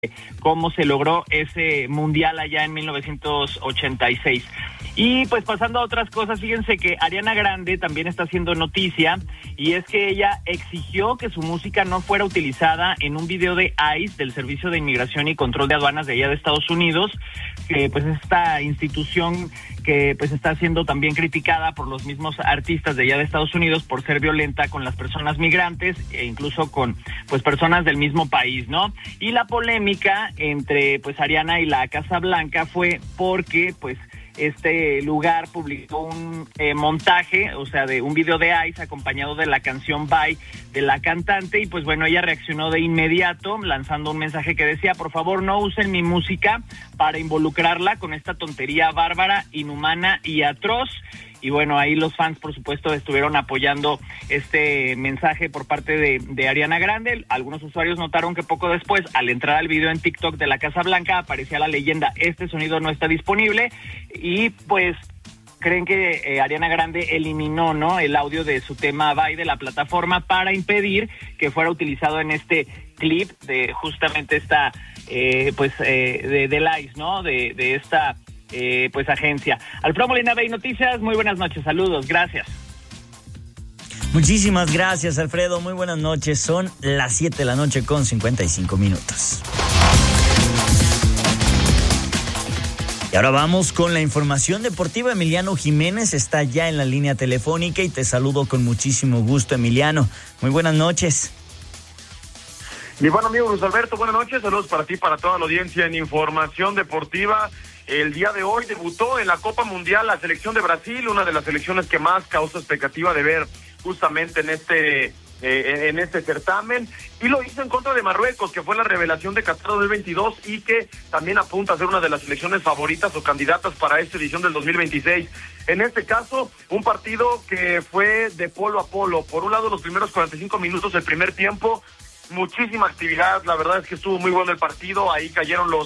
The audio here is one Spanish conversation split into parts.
cómo se logró ese mundial allá en 1986. Y pues pasando a otras cosas, fíjense que Ariana Grande también está haciendo noticia, y es que ella exigió que su música no fuera utilizada en un video de ICE, del Servicio de Inmigración y Control de Aduanas de allá de Estados Unidos, que pues esta institución que pues está siendo también criticada por los mismos artistas de allá de Estados Unidos por ser violenta con las personas migrantes e incluso con pues personas del mismo país, ¿no? Y la polémica entre pues Ariana y la Casa Blanca fue porque pues este lugar publicó un montaje, o sea, de un video de ICE acompañado de la canción Bye de la cantante, y pues bueno, ella reaccionó de inmediato lanzando un mensaje que decía: por favor no usen mi música para involucrarla con esta tontería bárbara, inhumana y atroz. Y bueno, ahí los fans, por supuesto, estuvieron apoyando este mensaje por parte de Ariana Grande. Algunos usuarios notaron que poco después, al entrar al video en TikTok de la Casa Blanca, aparecía la leyenda: este sonido no está disponible, y pues creen que Ariana Grande eliminó, ¿no?, el audio de su tema Bye de la plataforma para impedir que fuera utilizado en este clip de justamente esta, del ICE, ¿no?, de esta pues agencia. Alfredo Molina, Bay Noticias, muy buenas noches, saludos, gracias. Muchísimas gracias, Alfredo, muy buenas noches, son las 7 de la noche con 55 minutos. Y ahora vamos con la información deportiva. Emiliano Jiménez está ya en la línea telefónica y te saludo con muchísimo gusto, Emiliano. Muy buenas noches. Mi buen amigo Luis Alberto, buenas noches, saludos para ti, para toda la audiencia en Información Deportiva. El día de hoy debutó en la Copa Mundial la selección de Brasil, una de las selecciones que más causa expectativa de ver justamente en este certamen, y lo hizo en contra de Marruecos, que fue la revelación de Qatar 2022 y que también apunta a ser una de las selecciones favoritas o candidatas para esta edición del 2026. En este caso, un partido que fue de polo a polo. Por un lado, los primeros 45 minutos del primer tiempo, muchísima actividad, la verdad es que estuvo muy bueno el partido, ahí cayeron los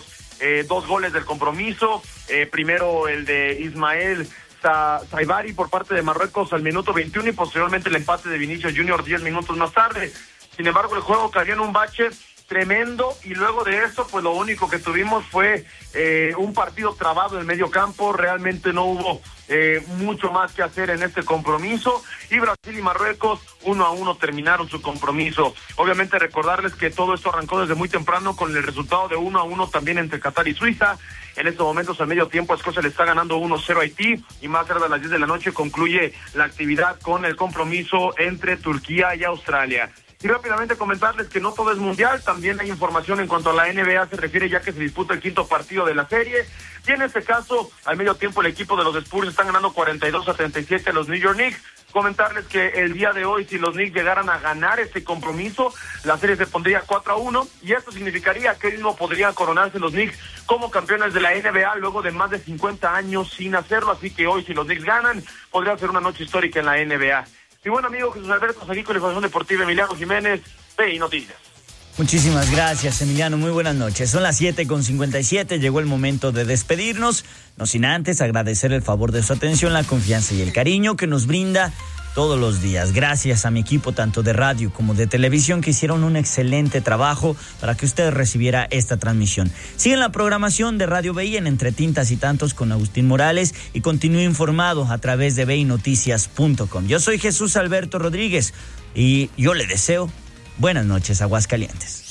2 goles del compromiso, primero el de Ismael Saibari por parte de Marruecos al minuto 21 y posteriormente el empate de Vinicius Junior 10 minutos más tarde. Sin embargo, el juego cayó en un bache tremendo, y luego de eso pues lo único que tuvimos fue un partido trabado en medio campo. Realmente no hubo mucho más que hacer en este compromiso, y Brasil y Marruecos 1-1 terminaron su compromiso. Obviamente recordarles que todo esto arrancó desde muy temprano con el resultado de 1-1 también entre Qatar y Suiza. En estos momentos, al medio tiempo, Escocia le está ganando 1-0 a Haití, y más tarde a las 10 de la noche concluye la actividad con el compromiso entre Turquía y Australia. Y rápidamente comentarles que no todo es mundial, también hay información en cuanto a la NBA se refiere, ya que se disputa el 5º partido de la serie, y en este caso, al medio tiempo, el equipo de los Spurs están ganando 42-37 a los New York Knicks. Comentarles que el día de hoy, si los Knicks llegaran a ganar este compromiso, la serie se pondría 4-1, y esto significaría que hoy mismo podrían coronarse los Knicks como campeones de la NBA luego de más de 50 años sin hacerlo, así que hoy, si los Knicks ganan, podría ser una noche histórica en la NBA. Mi buen amigo Jesús Alberto, aquí con la Información Deportiva, Emiliano Jiménez, BI Noticias. Muchísimas gracias, Emiliano, muy buenas noches. Son las 7:57, llegó el momento de despedirnos, no sin antes agradecer el favor de su atención, la confianza y el cariño que nos brinda todos los días. Gracias a mi equipo, tanto de radio como de televisión, que hicieron un excelente trabajo para que usted recibiera esta transmisión. Sigue la programación de Radio BI en Entre Tintas y Tantos con Agustín Morales y continúe informado a través de binoticias.com. Yo soy Jesús Alberto Rodríguez y yo le deseo buenas noches, Aguascalientes.